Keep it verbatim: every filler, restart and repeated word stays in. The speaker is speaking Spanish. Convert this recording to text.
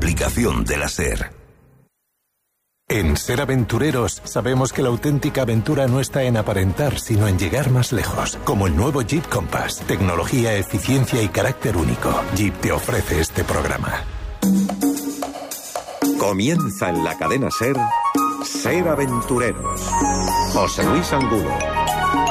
aplicación de la SER. En Ser Aventureros sabemos que la auténtica aventura no está en aparentar, sino en llegar más lejos. Como el nuevo Jeep Compass. Tecnología, eficiencia y carácter único. Jeep te ofrece este programa. Comienza en la cadena SER, Ser Aventureros. José Luis Angulo.